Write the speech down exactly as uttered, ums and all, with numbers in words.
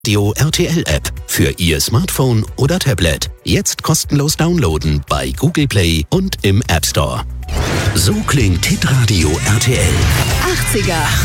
Radio R T L App für Ihr Smartphone oder Tablet. Jetzt kostenlos downloaden bei Google Play und im App Store. So klingt Hitradio R T L. achtziger